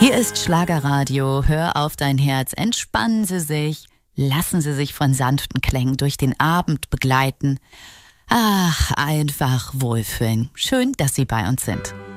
Hier ist Schlagerradio. Hör auf dein Herz. Entspannen Sie sich. Lassen Sie sich von sanften Klängen durch den Abend begleiten. Ach, einfach wohlfühlen. Schön, dass Sie bei uns sind.